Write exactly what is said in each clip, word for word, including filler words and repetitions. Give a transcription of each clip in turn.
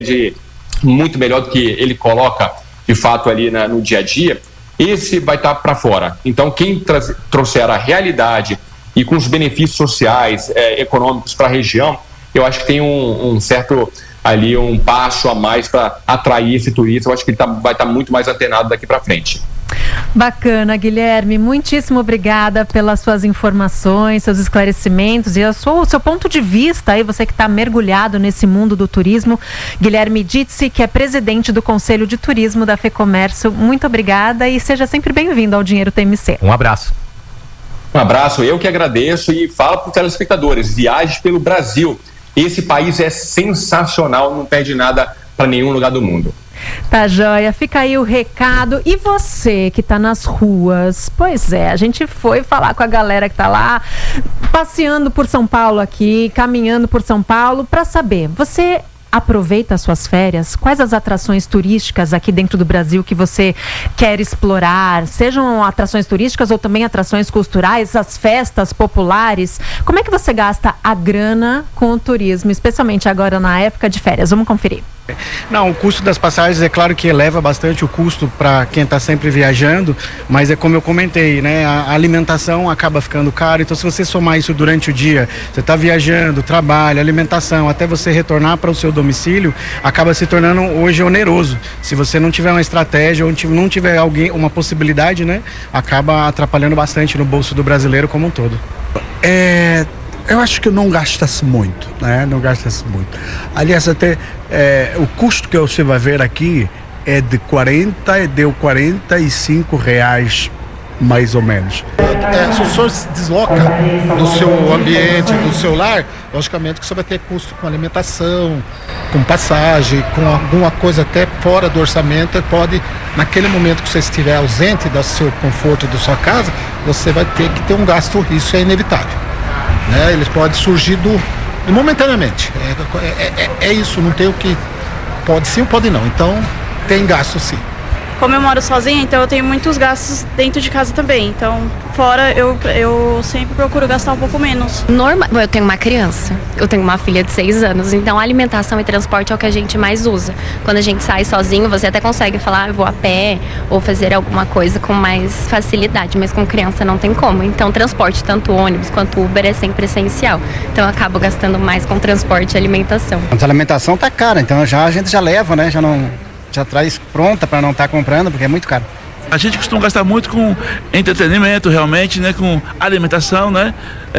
de muito melhor do que ele coloca de fato ali na, no dia a dia, esse vai estar para fora. Então, quem tra- trouxer a realidade e com os benefícios sociais, é, econômicos para a região, eu acho que tem um, um certo ali, um passo a mais para atrair esse turista. Eu acho que ele tá, vai estar muito mais antenado daqui para frente. Bacana, Guilherme, muitíssimo obrigada pelas suas informações, seus esclarecimentos e a sua, o seu ponto de vista aí, você que está mergulhado nesse mundo do turismo. Guilherme Ditzi, que é presidente do Conselho de Turismo da FEComércio, muito obrigada e seja sempre bem-vindo ao Dinheiro T M C. Um abraço. Um abraço, eu que agradeço e falo para os telespectadores, viaje pelo Brasil. Esse país é sensacional, não perde nada para nenhum lugar do mundo. Tá joia, fica aí o recado. E você que tá nas ruas? Pois é, a gente foi falar com a galera que tá lá passeando por São Paulo aqui, caminhando por São Paulo, para saber, você aproveita as suas férias? Quais as atrações turísticas aqui dentro do Brasil que você quer explorar? Sejam atrações turísticas ou também atrações culturais, as festas populares. Como é que você gasta a grana com o turismo, especialmente agora na época de férias? Vamos conferir. Não, o custo das passagens é claro que eleva bastante o custo para quem está sempre viajando, mas é como eu comentei, né? A alimentação acaba ficando caro, então se você somar isso durante o dia, você está viajando, trabalho, alimentação, até você retornar para o seu domicílio, acaba se tornando hoje oneroso. Se você não tiver uma estratégia ou não tiver alguém, uma possibilidade, né? Acaba atrapalhando bastante no bolso do brasileiro como um todo. É... Eu acho que não gasta-se muito, né? Não gasta-se muito. Aliás, até é, o custo que você vai ver aqui é de quarenta, deu quarenta e cinco reais, mais ou menos. É, se o senhor se desloca do seu ambiente, do seu lar, logicamente que você vai ter custo com alimentação, com passagem, com alguma coisa até fora do orçamento. Pode, naquele momento que você estiver ausente do seu conforto da sua casa, você vai ter que ter um gasto, isso é inevitável. Né, eles podem surgir do, momentaneamente. É, é, é, é isso, não tem o que. Pode sim ou pode não. Então, tem gasto sim. Como eu moro sozinha, então eu tenho muitos gastos dentro de casa também. Então, fora eu, eu sempre procuro gastar um pouco menos. Normal, eu tenho uma criança, eu tenho uma filha de seis anos, então alimentação e transporte é o que a gente mais usa. Quando a gente sai sozinho, você até consegue falar, ah, eu vou a pé ou fazer alguma coisa com mais facilidade, mas com criança não tem como. Então, transporte, tanto ônibus quanto Uber, é sempre essencial. Então, eu acabo gastando mais com transporte e alimentação. A alimentação tá cara, então já a gente já leva, né? Já não... já traz pronta para não estar tá comprando, porque é muito caro. A gente costuma gastar muito com entretenimento, realmente, né? Com alimentação, né?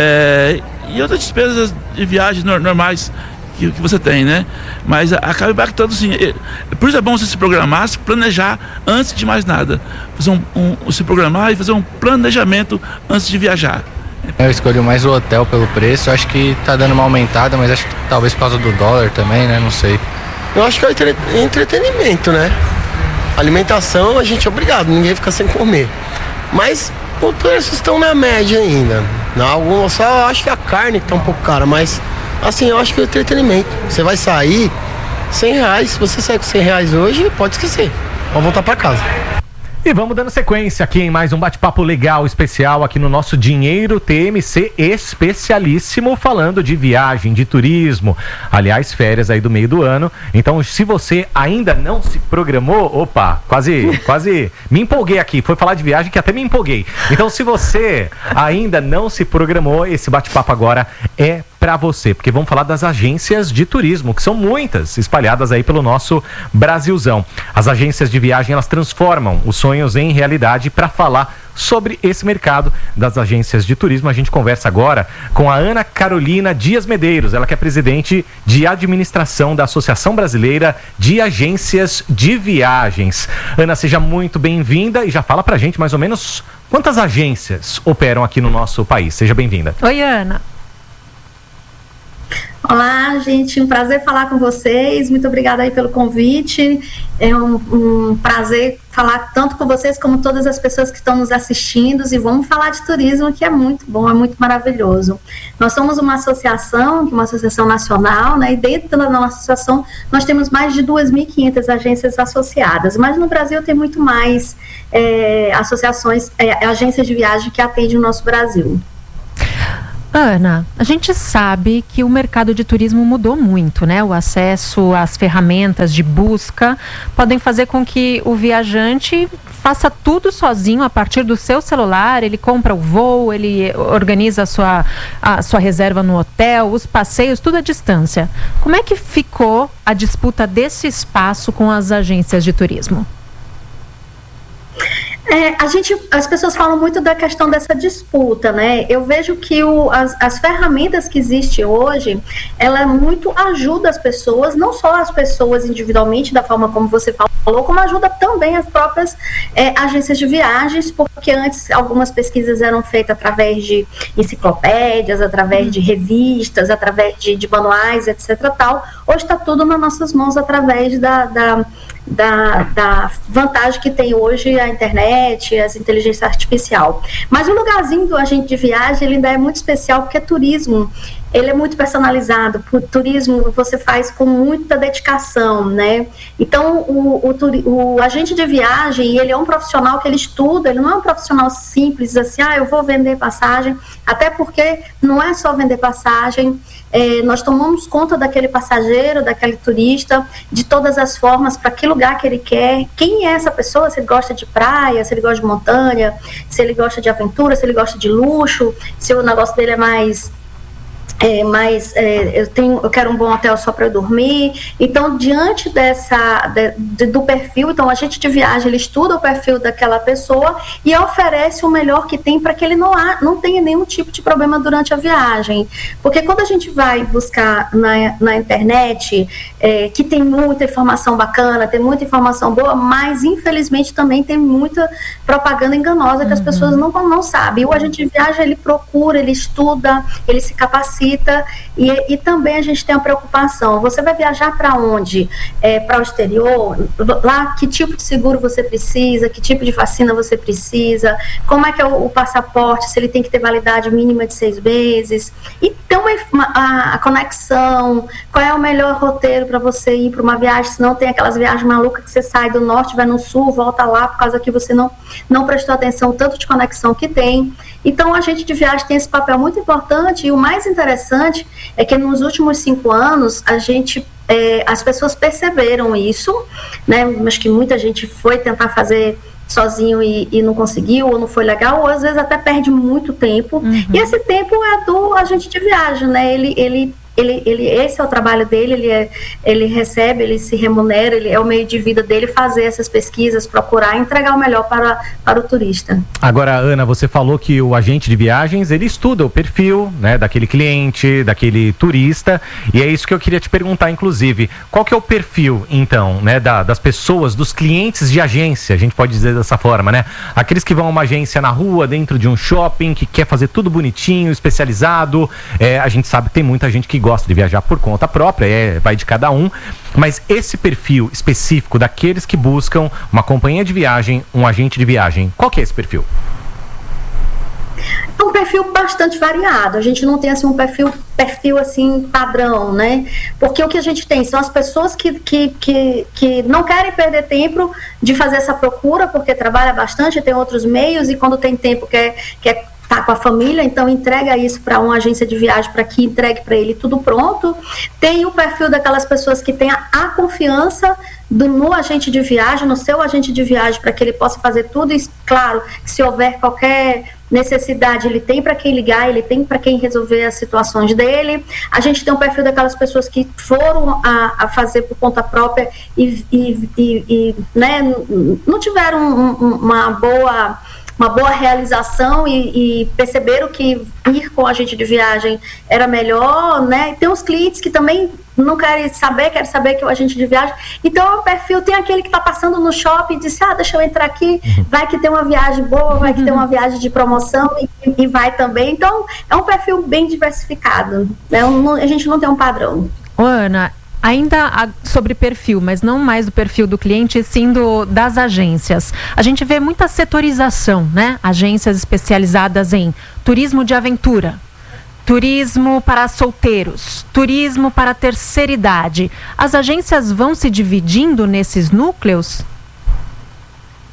É, e outras despesas de viagem normais que, que você tem, né? Mas acaba impactando, sim. Por isso é bom você se programar, se planejar antes de mais nada. Fazer um, um, se programar e fazer um planejamento antes de viajar. Eu escolhi mais o hotel pelo preço, acho que tá dando uma aumentada, mas acho que talvez por causa do dólar também, né? Não sei. Eu acho que é entretenimento, né? Alimentação a gente é obrigado, ninguém fica sem comer. Mas os preços estão na média ainda. Algum, só acho que a carne está um pouco cara, mas assim, eu acho que é entretenimento. Você vai sair, cem reais, se você sair com cem reais hoje, pode esquecer. Pode voltar para casa. E vamos dando sequência aqui em mais um bate-papo legal, especial aqui no nosso Dinheiro T M C especialíssimo, falando de viagem, de turismo, aliás, férias aí do meio do ano. Então, se você ainda não se programou, opa, quase, quase me empolguei aqui, foi falar de viagem que até me empolguei. Então, se você ainda não se programou, esse bate-papo agora é para você, porque vamos falar das agências de turismo, que são muitas, espalhadas aí pelo nosso Brasilzão. As agências de viagem, elas transformam os sonhos em realidade. Para falar sobre esse mercado das agências de turismo, a gente conversa agora com a Ana Carolina Dias Medeiros, ela que é presidente de administração da Associação Brasileira de Agências de Viagens. Ana, seja muito bem-vinda e já fala pra gente mais ou menos quantas agências operam aqui no nosso país. Seja bem-vinda. Oi, Ana. Olá, gente, um prazer falar com vocês, muito obrigada aí pelo convite, é um, um prazer falar tanto com vocês como todas as pessoas que estão nos assistindo, e vamos falar de turismo, que é muito bom, é muito maravilhoso. Nós somos uma associação, uma associação nacional, né, e dentro da nossa associação nós temos mais de duas mil e quinhentas agências associadas, mas no Brasil tem muito mais é, associações, é, agências de viagem que atendem o nosso Brasil. Ana, a gente sabe que o mercado de turismo mudou muito, né? O acesso às ferramentas de busca podem fazer com que o viajante faça tudo sozinho a partir do seu celular. Ele compra o voo, ele organiza a sua, a sua reserva no hotel, os passeios, tudo à distância. Como é que ficou a disputa desse espaço com as agências de turismo? É, a gente, as pessoas falam muito da questão dessa disputa, né? Eu vejo que o, as, as ferramentas que existem hoje, ela muito ajuda as pessoas, não só as pessoas individualmente, da forma como você falou, como ajuda também as próprias é, agências de viagens, porque antes algumas pesquisas eram feitas através de enciclopédias, através de revistas, através de, de manuais, etc. Tal. Hoje está tudo nas nossas mãos através da... da Da, da vantagem que tem hoje a internet, as inteligência artificial. Mas o lugarzinho do agente de viagem, ele ainda é muito especial, porque turismo, ele é muito personalizado. Por turismo você faz com muita dedicação, né? Então o, o, o agente de viagem, ele é um profissional que ele estuda, ele não é um profissional simples, assim, ah, eu vou vender passagem, até porque não é só vender passagem. É, nós tomamos conta daquele passageiro, daquele turista, de todas as formas, para que lugar que ele quer, quem é essa pessoa, se ele gosta de praia, se ele gosta de montanha, se ele gosta de aventura, se ele gosta de luxo, se o negócio dele é mais... É, mas é, eu, tenho, eu quero um bom hotel só para eu dormir. Então, diante dessa, de, de, do perfil, então a gente de viagem, ele estuda o perfil daquela pessoa e oferece o melhor que tem para que ele não, há, não tenha nenhum tipo de problema durante a viagem. Porque quando a gente vai buscar na, na internet, é, que tem muita informação bacana, tem muita informação boa, mas infelizmente também tem muita propaganda enganosa que uhum. as pessoas não, não sabem. O agente de viagem, ele procura, ele estuda, ele se capacita. E, e também a gente tem a preocupação, você vai viajar para onde? É, para o exterior? Lá, que tipo de seguro você precisa? Que tipo de vacina você precisa? Como é que é o, o passaporte? Se ele tem que ter validade mínima de seis meses? Então, a, a conexão, qual é o melhor roteiro para você ir para uma viagem? Se não tem aquelas viagens malucas que você sai do norte, vai no sul, volta lá, por causa que você não, não prestou atenção, tanto de conexão que tem. Então, a agente de viagem tem esse papel muito importante, e o mais interessante é que nos últimos cinco anos a gente, é, as pessoas perceberam isso, né? Acho que muita gente foi tentar fazer sozinho e, e não conseguiu, ou não foi legal, ou às vezes até perde muito tempo. Uhum. E esse tempo é do agente de viagem, né? Ele, ele Ele, ele, esse é o trabalho dele, ele, é, ele recebe, ele se remunera, ele é o meio de vida dele fazer essas pesquisas, procurar entregar o melhor para, para o turista. Agora, Ana, você falou que o agente de viagens, ele estuda o perfil, né, daquele cliente, daquele turista, e é isso que eu queria te perguntar, inclusive. Qual que é o perfil, então, né, da, das pessoas, dos clientes de agência, a gente pode dizer dessa forma, né? Aqueles que vão a uma agência na rua, dentro de um shopping, que quer fazer tudo bonitinho, especializado. É, a gente sabe que tem muita gente que gosta de viajar por conta própria, é, vai de cada um, mas esse perfil específico daqueles que buscam uma companhia de viagem, um agente de viagem, qual que é esse perfil? É um perfil bastante variado, a gente não tem assim um perfil, perfil assim padrão, né? Porque o que a gente tem são as pessoas que, que, que, que não querem perder tempo de fazer essa procura, porque trabalha bastante, tem outros meios, e quando tem tempo quer, quer tá com a família, então entrega isso para uma agência de viagem para que entregue para ele tudo pronto. Tem o perfil daquelas pessoas que têm a, a confiança do, no agente de viagem, no seu agente de viagem, para que ele possa fazer tudo. E claro, se houver qualquer necessidade, ele tem para quem ligar, ele tem para quem resolver as situações dele. A gente tem um perfil daquelas pessoas que foram a, a fazer por conta própria e, e, e, e né, não tiveram um, um, uma boa uma boa realização e, e perceberam que ir com a agente de viagem era melhor, né? E tem os clientes que também não querem saber, querem saber que é o agente de viagem. Então, o perfil tem aquele que está passando no shopping e disse, ah, deixa eu entrar aqui, vai que tem uma viagem boa, vai que tem uma viagem de promoção e, e vai também. Então, é um perfil bem diversificado, né? Um, a gente não tem um padrão. Ô, Ana, ainda sobre perfil, mas não mais do perfil do cliente, e sim do, das agências. A gente vê muita setorização, né? Agências especializadas em turismo de aventura, turismo para solteiros, turismo para terceira idade. As agências vão se dividindo nesses núcleos?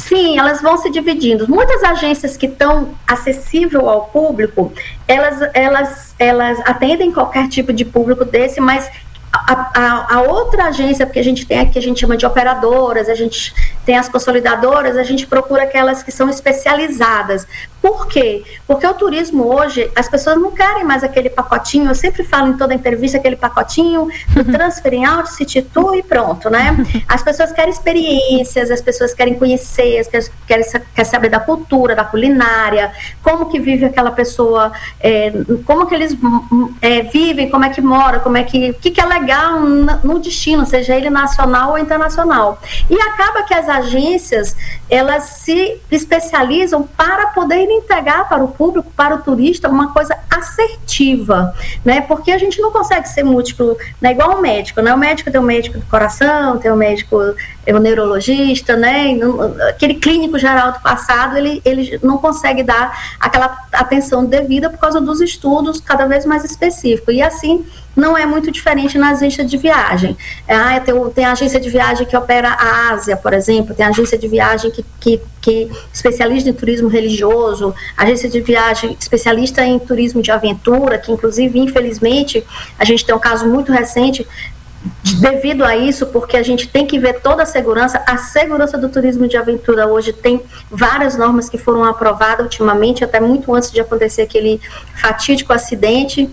Sim, elas vão se dividindo. Muitas agências que estão acessíveis ao público, elas, elas, elas atendem qualquer tipo de público desse, mas a, a, a outra agência, porque a gente tem aqui, a gente chama de operadoras, a gente tem as consolidadoras, a gente procura aquelas que são especializadas. Por quê? Porque o turismo hoje, as pessoas não querem mais aquele pacotinho, eu sempre falo em toda entrevista, aquele pacotinho do transfer em Out, City Tour e pronto, né? As pessoas querem experiências, as pessoas querem conhecer, querem, querem, querem saber da cultura, da culinária, como que vive aquela pessoa, é, como que eles é, vivem, como é que mora, como é que, o que, que é legal no destino, seja ele nacional ou internacional. E acaba que as agências, elas se especializam para poder entregar para o público, para o turista, uma coisa assertiva, né? Porque a gente não consegue ser múltiplo, né? Igual o médico, né? O médico tem o médico do coração, tem o médico, é o neurologista, né? Aquele clínico geral do passado, ele, ele não consegue dar aquela atenção devida por causa dos estudos cada vez mais específicos. E assim, não é muito diferente na agência de viagem. Ah, tem, tem agência de viagem que opera a Ásia, por exemplo, tem agência de viagem que, que, que especialista em turismo religioso, agência de viagem especialista em turismo de aventura, que inclusive, infelizmente, a gente tem um caso muito recente devido a isso, porque a gente tem que ver toda a segurança. A segurança do turismo de aventura hoje tem várias normas que foram aprovadas ultimamente, até muito antes de acontecer aquele fatídico acidente.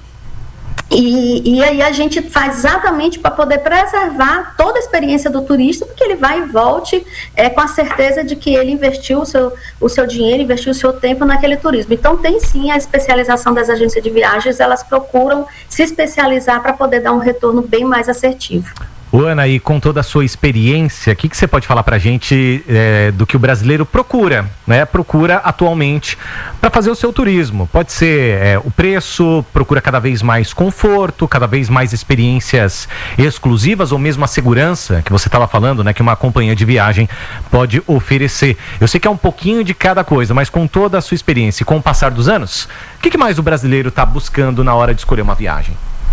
E, e aí a gente faz exatamente para poder preservar toda a experiência do turista, porque ele vai e volte é, com a certeza de que ele investiu o seu, o seu dinheiro, investiu o seu tempo naquele turismo. Então tem sim a especialização das agências de viagens, elas procuram se especializar para poder dar um retorno bem mais assertivo. Ana, e com toda a sua experiência, o que, que você pode falar para a gente é, do que o brasileiro procura, né? Procura atualmente para fazer o seu turismo? Pode ser é, o preço, procura cada vez mais conforto, cada vez mais experiências exclusivas ou mesmo a segurança que você estava falando, né? Que uma companhia de viagem pode oferecer. Eu sei que é um pouquinho de cada coisa, mas com toda a sua experiência e com o passar dos anos, o que, que mais o brasileiro está buscando na hora de escolher uma viagem?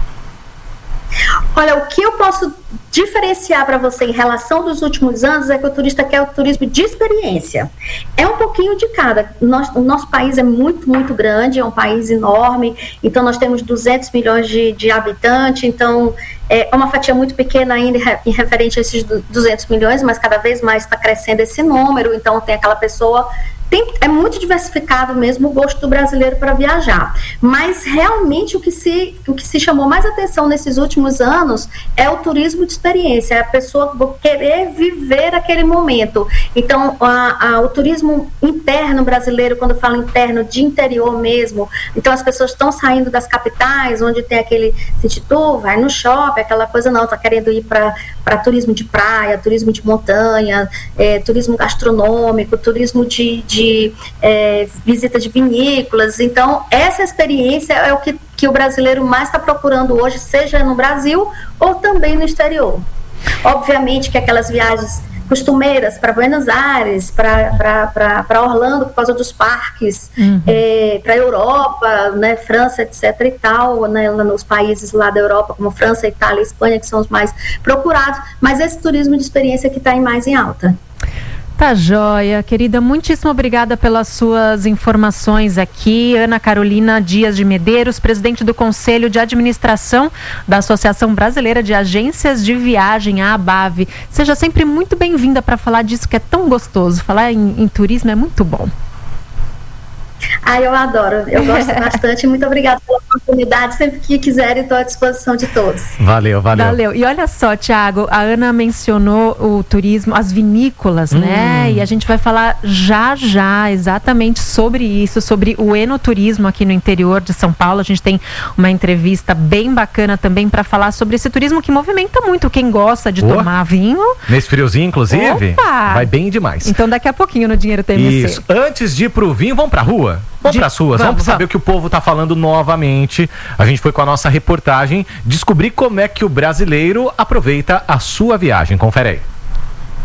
Olha, o que eu posso diferenciar para você em relação dos últimos anos é que o turista quer o turismo de experiência. É um pouquinho de cada. Nós, o nosso país é muito, muito grande, é um país enorme, então nós temos duzentos milhões de, de habitantes, então é uma fatia muito pequena ainda em referente a esses duzentos milhões, mas cada vez mais está crescendo esse número, então tem aquela pessoa... Tem, é muito diversificado mesmo o gosto do brasileiro para viajar, mas realmente o que, se, o que se chamou mais atenção nesses últimos anos é o turismo de experiência, é a pessoa querer viver aquele momento. Então a, a, o turismo interno brasileiro, quando eu falo interno, de interior mesmo, então as pessoas estão saindo das capitais, onde tem aquele city tour, vai no shopping, aquela coisa, não, está querendo ir para turismo de praia, turismo de montanha, é, turismo gastronômico, turismo de, de de é, visita de vinícolas. Então essa experiência é o que, que o brasileiro mais está procurando hoje, seja no Brasil ou também no exterior. Obviamente que aquelas viagens costumeiras para Buenos Aires, para Orlando por causa dos parques, uhum. é, para a Europa, né, França, etc e tal, né, nos países lá da Europa como França, Itália, Espanha, que são os mais procurados, mas esse turismo de experiência que está mais em alta. Tá joia, querida, muitíssimo obrigada pelas suas informações aqui. Ana Carolina Dias de Medeiros, presidente do Conselho de Administração da Associação Brasileira de Agências de Viagem, a ABAV. Seja sempre muito bem-vinda para falar disso que é tão gostoso. Falar em, em turismo é muito bom. Ah, eu adoro, eu gosto bastante. Muito obrigada pela oportunidade. Sempre que quiserem, estou à disposição de todos. Valeu, valeu. Valeu. E olha só, Thiago, a Ana mencionou o turismo, as vinícolas, hum. né? E a gente vai falar já, já exatamente sobre isso, sobre o enoturismo aqui no interior de São Paulo. A gente tem uma entrevista bem bacana também para falar sobre esse turismo que movimenta muito quem gosta de oh. tomar vinho. Nesse friozinho, inclusive, Opa. vai bem demais. Então daqui a pouquinho no Dinheiro T M C. Isso. Antes de ir pro vinho, vamos pra rua? Vamos de... para as ruas, vamos, vamos saber vamos. o que o povo está falando novamente. A gente foi com a nossa reportagem descobrir como é que o brasileiro aproveita a sua viagem. Confere aí.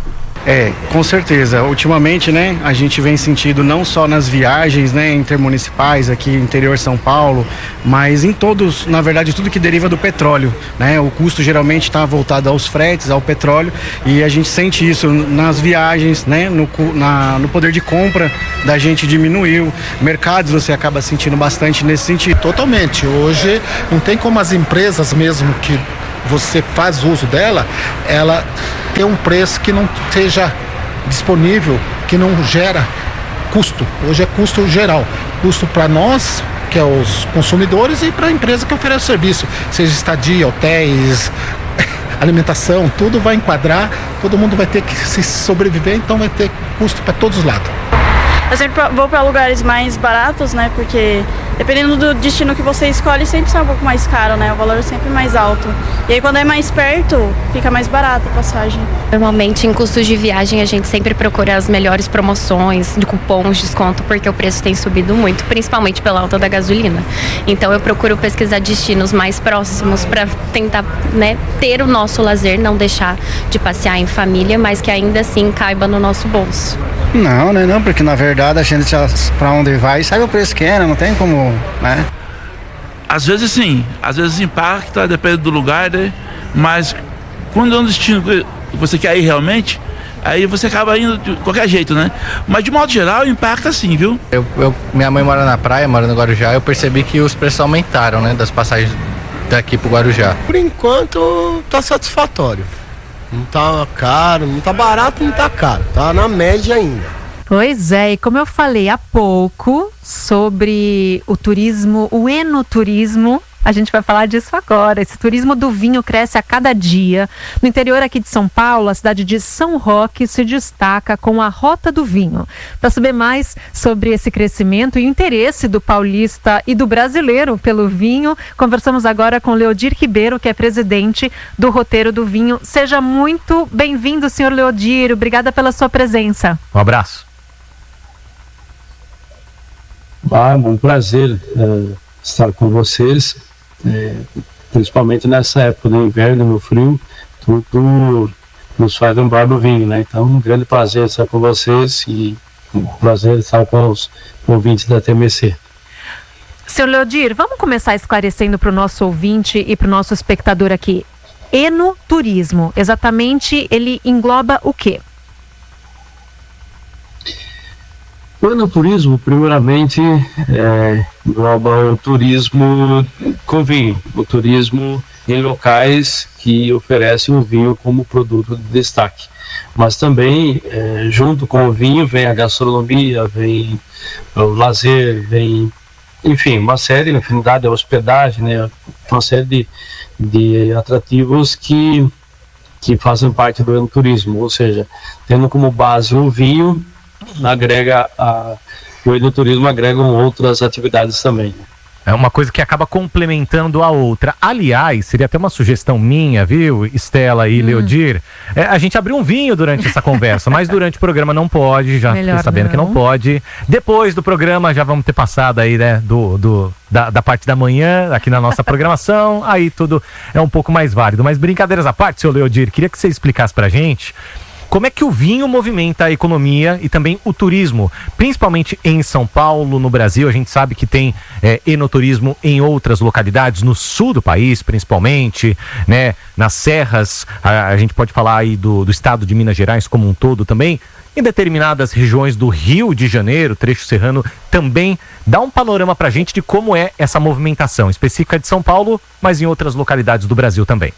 É, com certeza. Ultimamente, né, a gente vem sentindo não só nas viagens, né, intermunicipais aqui interior São Paulo, mas em todos, na verdade, tudo que deriva do petróleo, né? O custo geralmente está voltado aos fretes, ao petróleo, e a gente sente isso nas viagens, né, no, na, no poder de compra da gente diminuiu. Mercados você acaba sentindo bastante nesse sentido. Totalmente. Hoje não tem como as empresas mesmo que você faz uso dela, ela tem um preço que não seja disponível, que não gera custo. Hoje é custo geral, custo para nós, que é os consumidores, e para a empresa que oferece o serviço, seja estadia, hotéis, alimentação, tudo vai enquadrar, todo mundo vai ter que se sobreviver, então vai ter custo para todos os lados. Eu sempre vou para lugares mais baratos, né? Porque dependendo do destino que você escolhe, sempre sai um pouco mais caro, né? O valor é sempre mais alto. E aí quando é mais perto, fica mais barato a passagem. Normalmente em custos de viagem a gente sempre procura as melhores promoções, de cupons, desconto, porque o preço tem subido muito, principalmente pela alta da gasolina. Então eu procuro pesquisar destinos mais próximos para tentar, né, ter o nosso lazer, não deixar de passear em família, mas que ainda assim caiba no nosso bolso. Não, né, não, porque na verdade a gente já para onde vai sabe o preço que é, né? Não tem como, né? Às vezes sim, às vezes impacta, depende do lugar, né? Mas quando é um destino que você quer ir realmente, aí você acaba indo de qualquer jeito, né? Mas de modo geral impacta sim, viu? Eu, eu, minha mãe mora na praia, mora no Guarujá, eu percebi que os preços aumentaram, né? Das passagens daqui pro Guarujá. Por enquanto tá satisfatório. Não tá caro, não tá barato, não tá caro. Tá na média ainda. Pois é, e como eu falei há pouco sobre o turismo, o enoturismo, a gente vai falar disso agora. Esse turismo do vinho cresce a cada dia. No interior aqui de São Paulo, a cidade de São Roque se destaca com a Rota do Vinho. Para saber mais sobre esse crescimento e o interesse do paulista e do brasileiro pelo vinho, conversamos agora com Leodir Ribeiro, que é presidente do Roteiro do Vinho. Seja muito bem-vindo, senhor Leodir. Obrigada pela sua presença. Um abraço. Ah, é um prazer é, estar com vocês, é, principalmente nessa época do inverno, no frio, tudo nos faz lembrar do vinho, né? Então, um grande prazer estar com vocês e um prazer estar com os ouvintes da T M C. Senhor Leodir, vamos começar esclarecendo para o nosso ouvinte e para o nosso espectador aqui. Enoturismo, exatamente, ele engloba o quê? O enoturismo, primeiramente, é, engloba o turismo com vinho, o turismo em locais que oferecem o vinho como produto de destaque. Mas também, é, junto com o vinho, vem a gastronomia, vem o lazer, vem, enfim, uma série, na infinidade, a hospedagem, né, uma série de, de atrativos que, que fazem parte do enoturismo, ou seja, tendo como base o vinho, agrega a, o enoturismo agrega outras atividades também. É uma coisa que acaba complementando a outra. Aliás, seria até uma sugestão minha, viu, Estela e hum. Leodir? É, a gente abriu um vinho durante essa conversa, mas durante o programa não pode, já Melhor fiquei sabendo não. que não pode. Depois do programa já vamos ter passado aí, né, do, do, da, da parte da manhã, aqui na nossa programação, aí tudo é um pouco mais válido. Mas brincadeiras à parte, seu Leodir, queria que você explicasse pra gente como é que o vinho movimenta a economia e também o turismo, principalmente em São Paulo, no Brasil. A gente sabe que tem é, enoturismo em outras localidades, no sul do país, principalmente, né? Nas serras, a, a gente pode falar aí do, do estado de Minas Gerais como um todo também. Em determinadas regiões do Rio de Janeiro, trecho serrano, também dá um panorama pra gente de como é essa movimentação específica de São Paulo, mas em outras localidades do Brasil também.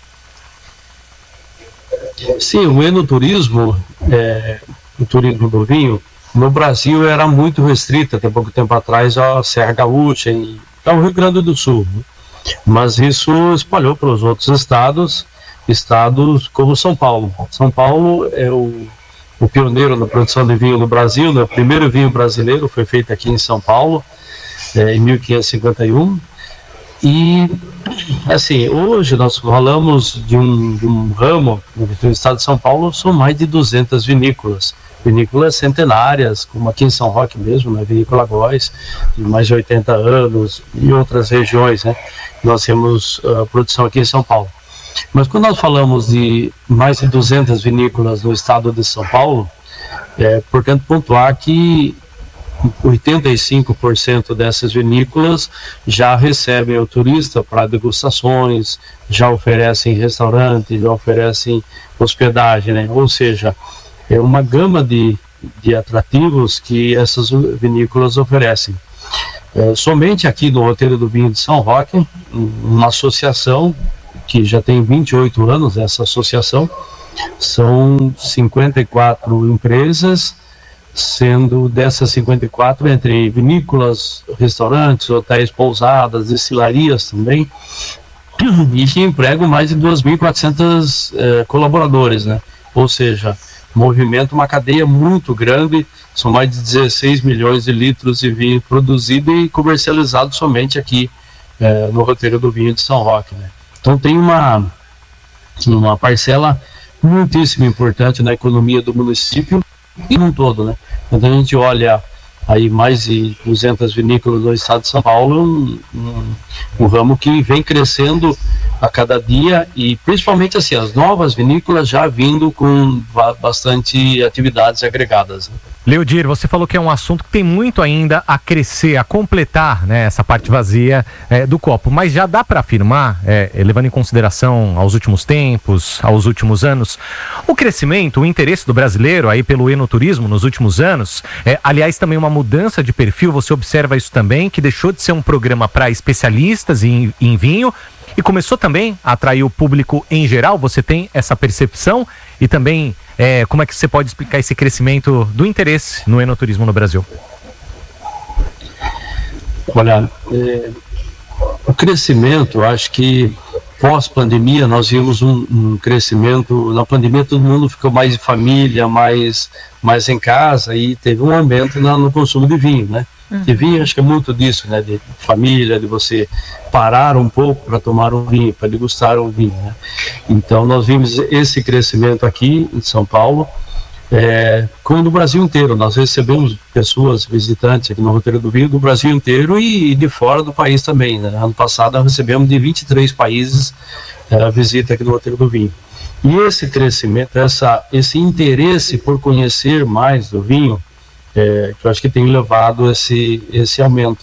Sim, o enoturismo, é, o turismo do vinho, no Brasil era muito restrito, até pouco tempo atrás, a Serra Gaúcha e ao Rio Grande do Sul. Mas isso espalhou para os outros estados, estados como São Paulo. São Paulo é o, o pioneiro na produção de vinho no Brasil, né? O primeiro vinho brasileiro foi feito aqui em São Paulo, é, em mil quinhentos e cinquenta e um. E, assim, hoje nós falamos de um, de um ramo, no estado de São Paulo, são mais de duzentas vinícolas, vinícolas centenárias, como aqui em São Roque mesmo, né, Vinícola Góes, de mais de oitenta anos, e outras regiões, né, nós temos uh, produção aqui em São Paulo. Mas quando nós falamos de mais de duzentas vinícolas no estado de São Paulo, é importante pontuar que oitenta e cinco por cento dessas vinícolas já recebem o turista para degustações, já oferecem restaurante, já oferecem hospedagem, né? Ou seja, é uma gama de, de atrativos que essas vinícolas oferecem. É, somente aqui no Roteiro do Vinho de São Roque, uma associação que já tem vinte e oito anos, essa associação, são cinquenta e quatro empresas, sendo dessas cinquenta e quatro entre vinícolas, restaurantes, hotéis, pousadas, destilarias também, e que empregam mais de duas mil e quatrocentos eh, colaboradores, né? Ou seja, movimenta uma cadeia muito grande, são mais de dezesseis milhões de litros de vinho produzido e comercializado somente aqui eh, no Roteiro do Vinho de São Roque, né? Então tem uma, uma parcela muitíssimo importante na economia do município e num todo, né? Quando a gente olha aí mais de duzentas vinícolas no estado de São Paulo, um, um, um ramo que vem crescendo a cada dia e principalmente assim, as novas vinícolas já vindo com bastante atividades agregadas, né? Leodir, você falou que é um assunto que tem muito ainda a crescer, a completar, né, essa parte vazia é, do copo, mas já dá para afirmar, é, levando em consideração aos últimos tempos, aos últimos anos, o crescimento, o interesse do brasileiro aí pelo enoturismo nos últimos anos, é, aliás também uma mudança de perfil, você observa isso também, que deixou de ser um programa para especialistas em, em vinho e começou também a atrair o público em geral. Você tem essa percepção? E também, é, como é que você pode explicar esse crescimento do interesse no enoturismo no Brasil? Olha, é, o crescimento, acho que pós-pandemia nós vimos um, um crescimento. Na pandemia todo mundo ficou mais em família, mais, mais em casa e teve um aumento na, no consumo de vinho, né? De vinho, acho que é muito disso, né? De família, de você parar um pouco para tomar um vinho, para degustar um vinho, né? Então nós vimos esse crescimento aqui em São Paulo, é, como no Brasil inteiro. Nós recebemos pessoas, visitantes aqui no Roteiro do Vinho do Brasil inteiro e, e de fora do país também, né? Ano passado nós recebemos de vinte e três países a é, visita aqui no Roteiro do Vinho. E esse crescimento, essa, esse interesse por conhecer mais do vinho, É, que eu acho que tem levado esse, esse aumento.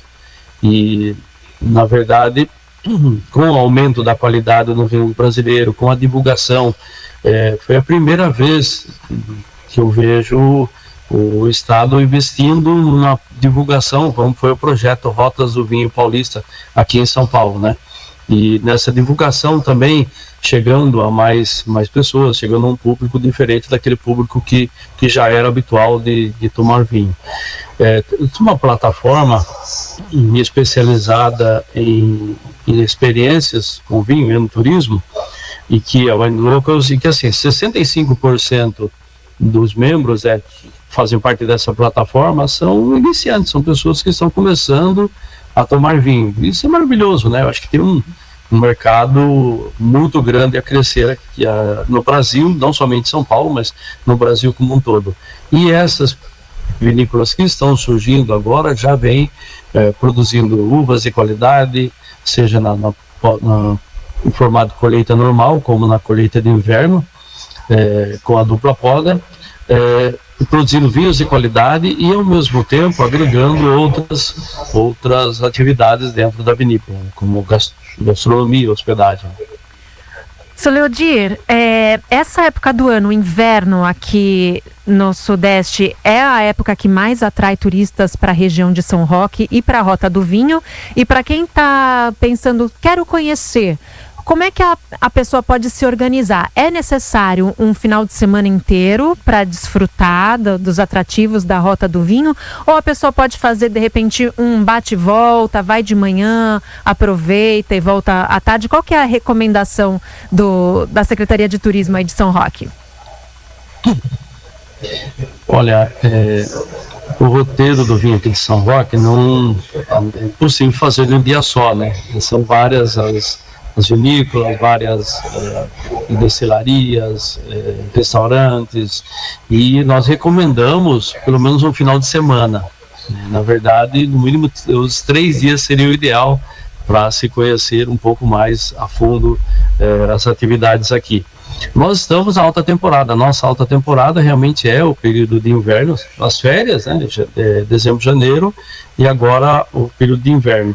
E, na verdade, com o aumento da qualidade no vinho brasileiro, com a divulgação, é, foi a primeira vez que eu vejo o Estado investindo na divulgação, como foi o projeto Rotas do Vinho Paulista aqui em São Paulo, né? E nessa divulgação também chegando a mais, mais pessoas, chegando a um público diferente daquele público que, que já era habitual de, de tomar vinho. É, uma plataforma especializada em, em experiências com vinho e no turismo, e que, e que assim, sessenta e cinco por cento dos membros é, que fazem parte dessa plataforma são iniciantes, são pessoas que estão começando a tomar vinho. Isso é maravilhoso, né? Eu acho que tem um, um mercado muito grande a crescer aqui, a, no Brasil, não somente em São Paulo, mas no Brasil como um todo. E essas vinícolas que estão surgindo agora já vêm é, produzindo uvas de qualidade, seja na, na, na, no formato de colheita normal, como na colheita de inverno, é, com a dupla poda, é, produzindo vinhos de qualidade e ao mesmo tempo agregando outras, outras atividades dentro da vinícola, como gastronomia, hospedagem. Seu Leodir, é, essa época do ano, o inverno aqui no Sudeste, é a época que mais atrai turistas para a região de São Roque e para a Rota do Vinho. E para quem está pensando, quero conhecer, como é que a, a pessoa pode se organizar? É necessário um final de semana inteiro para desfrutar do, dos atrativos da Rota do Vinho? Ou a pessoa pode fazer, de repente, um bate-volta, vai de manhã, aproveita e volta à tarde? Qual que é a recomendação do, da Secretaria de Turismo aí de São Roque? Olha, é, o roteiro do vinho aqui de São Roque não é possível fazer em um dia só, né? São várias as... as vinícolas, várias eh, destilarias, eh, restaurantes, e nós recomendamos pelo menos um final de semana. Na verdade, no mínimo os três dias seria o ideal para se conhecer um pouco mais a fundo eh, as atividades aqui. Nós estamos na alta temporada. A nossa alta temporada realmente é o período de inverno, as férias, né, de dezembro, janeiro, e agora o período de inverno.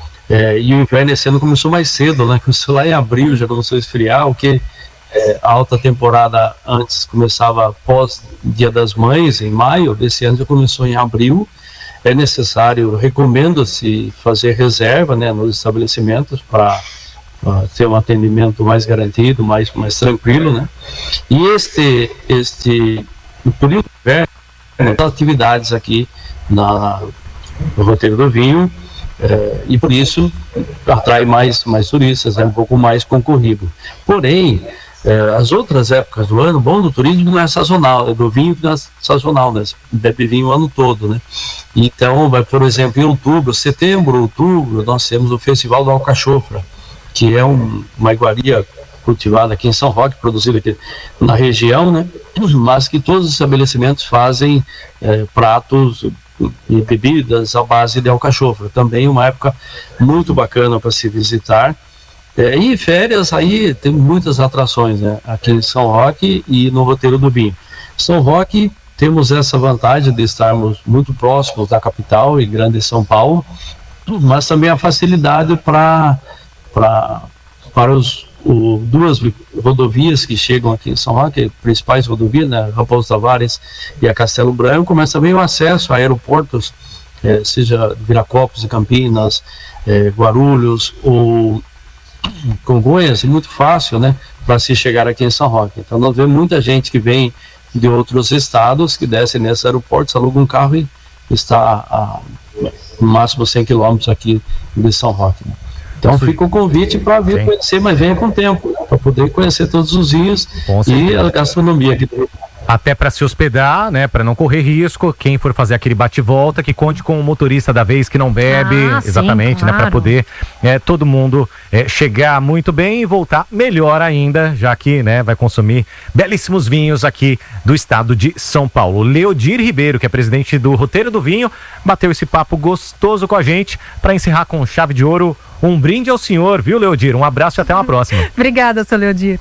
É, e o inverno esse ano começou mais cedo, né? Começou lá em abril, já começou a esfriar, o que é, a alta temporada antes começava pós Dia das Mães, em maio, desse ano já começou em abril. É necessário, recomenda-se fazer reserva, né, nos estabelecimentos para uh, ter um atendimento mais garantido, mais, mais tranquilo, né? E este, este o período de inverno, né, atividades aqui na, no Roteiro do Vinho, É, e por isso atrai mais, mais turistas, é um pouco mais concorrido. Porém, é, as outras épocas do ano, bom do turismo não é sazonal, é do vinho que não é sazonal, né? Você bebe vinho o ano todo, né? Então, vai, por exemplo, em outubro, setembro, outubro, nós temos o Festival da Alcachofra, que é um, uma iguaria cultivada aqui em São Roque, produzida aqui na região, né? Mas que todos os estabelecimentos fazem é, pratos e bebidas à base de alcachofra. Também uma época muito bacana para se visitar. É, e férias aí tem muitas atrações, né? Aqui em São Roque e no Roteiro do Vinho. São Roque temos essa vantagem de estarmos muito próximos da capital e grande São Paulo, mas também a facilidade para para para os o, duas rodovias que chegam aqui em São Roque, principais rodovias, né, Raposo Tavares e a Castelo Branco, mas também o acesso a aeroportos, eh, seja Viracopos e Campinas, eh, Guarulhos ou Congonhas, é muito fácil, né, para se chegar aqui em São Roque. Então nós vemos muita gente que vem de outros estados, que desce nesses aeroportos, aluga um carro e está a no máximo cem quilômetros aqui de São Roque, né? Então fica o convite para vir Sim. conhecer, mas venha com tempo, né, para poder conhecer todos os dias e a gastronomia aqui. Até para se hospedar, né, para não correr risco, quem for fazer aquele bate-volta, que conte com o motorista da vez que não bebe, ah, exatamente, sim, claro. Né, para poder é, todo mundo é, chegar muito bem e voltar melhor ainda, já que, né, vai consumir belíssimos vinhos aqui do estado de São Paulo. Leodir Ribeiro, que é presidente do Roteiro do Vinho, bateu esse papo gostoso com a gente para encerrar com chave de ouro. Um brinde ao senhor, viu, Leodir? Um abraço e até uma próxima. Obrigada, seu Leodir.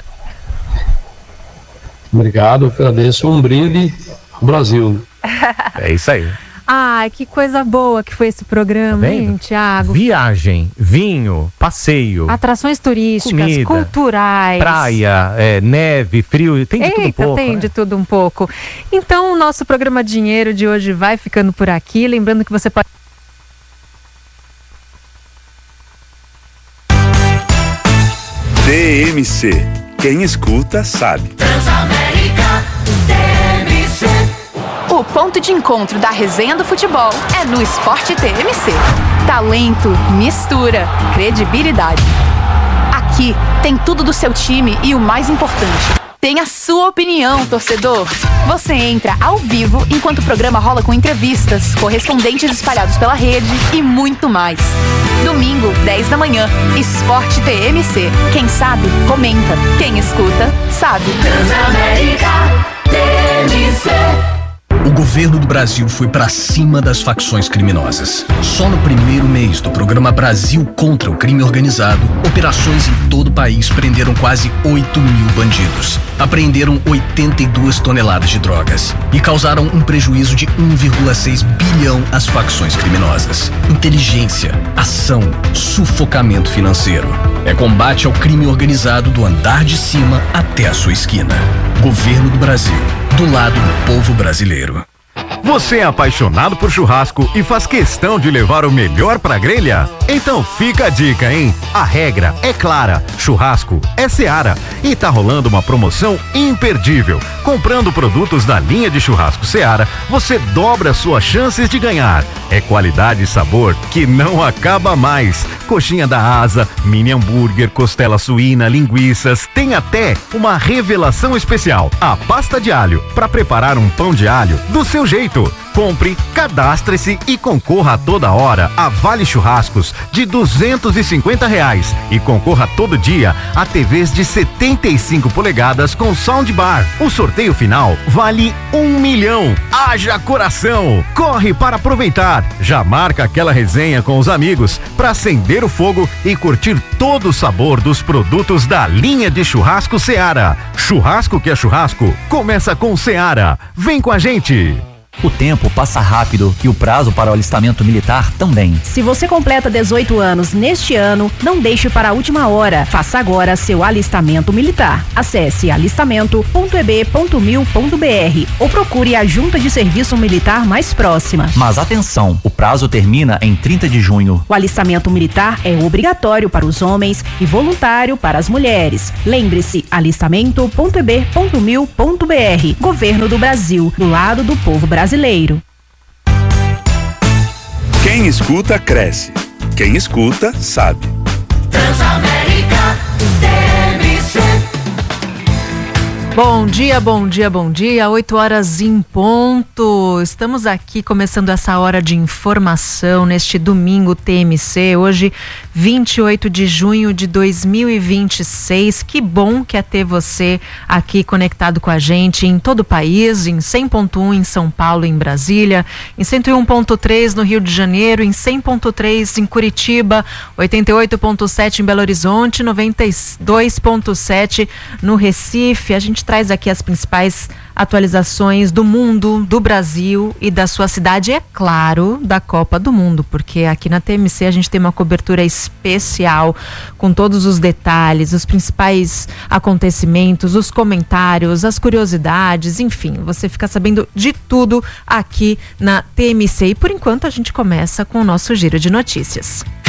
Obrigado, eu agradeço. Um brinde ao Brasil. É isso aí. Ai, que coisa boa que foi esse programa, tá hein, Thiago? Viagem, vinho, passeio, atrações turísticas, comida, culturais, praia, é, neve, frio, tem de Eita, tudo um pouco. tem né? de tudo um pouco. Então, o nosso programa Dinheiro de hoje vai ficando por aqui. Lembrando que você pode... T M C. Quem escuta sabe. Transamérica T M C. O ponto de encontro da resenha do futebol é no Esporte T M C. Talento, mistura, credibilidade. Aqui tem tudo do seu time e o mais importante, tem a sua opinião, torcedor. Você entra ao vivo enquanto o programa rola com entrevistas, correspondentes espalhados pela rede e muito mais. Domingo, dez da manhã, Esporte T M C. Quem sabe, comenta. Quem escuta, sabe. Transamérica T M C. O governo do Brasil foi para cima das facções criminosas. Só no primeiro mês do programa Brasil contra o Crime Organizado, operações em todo o país prenderam quase oito mil bandidos. Apreenderam oitenta e duas toneladas de drogas e causaram um prejuízo de um vírgula seis bilhão às facções criminosas. Inteligência, ação, sufocamento financeiro. É combate ao crime organizado do andar de cima até a sua esquina. Governo do Brasil, do lado do povo brasileiro. Você é apaixonado por churrasco e faz questão de levar o melhor pra grelha? Então fica a dica, hein? A regra é clara, churrasco é Seara e tá rolando uma promoção imperdível. Comprando produtos da linha de churrasco Seara, você dobra suas chances de ganhar. É qualidade e sabor que não acaba mais. Coxinha da asa, mini hambúrguer, costela suína, linguiças, tem até uma revelação especial, a pasta de alho, para preparar um pão de alho do seu jeito. oito. Compre, cadastre-se e concorra a toda hora a Vale Churrascos de duzentos e cinquenta reais e concorra todo dia a T Vs de setenta e cinco polegadas com soundbar. O sorteio final vale um milhão. Haja coração! Corre para aproveitar. Já marca aquela resenha com os amigos para acender o fogo e curtir todo o sabor dos produtos da linha de churrasco Seara. Churrasco que é churrasco, começa com Seara. Vem com a gente! O tempo passa rápido e o prazo para o alistamento militar também. Se você completa dezoito anos neste ano, não deixe para a última hora. Faça agora seu alistamento militar. Acesse alistamento ponto e b ponto mil ponto b r ou procure a junta de serviço militar mais próxima. Mas atenção, o prazo termina em trinta de junho. O alistamento militar é obrigatório para os homens e voluntário para as mulheres. Lembre-se, alistamento ponto e b ponto mil ponto b r. Governo do Brasil, do lado do povo brasileiro. Brasileiro. Quem escuta, cresce. Quem escuta, sabe. Transamérica T M C. Bom dia, bom dia, bom dia. oito horas em ponto. Estamos aqui começando essa hora de informação neste domingo T M C. Hoje, vinte e oito de junho de dois mil e vinte e seis. Que bom que é ter você aqui conectado com a gente em todo o país, em cem ponto um em São Paulo, em Brasília, em cento e um ponto três no Rio de Janeiro, em cem ponto três em Curitiba, oitenta e oito ponto sete em Belo Horizonte, noventa e dois ponto sete no Recife. A gente traz aqui as principais atualizações do mundo, do Brasil e da sua cidade, é claro, da Copa do Mundo, porque aqui na T M C a gente tem uma cobertura especial com todos os detalhes, os principais acontecimentos, os comentários, as curiosidades, enfim, você fica sabendo de tudo aqui na T M C. E por enquanto a gente começa com o nosso giro de notícias.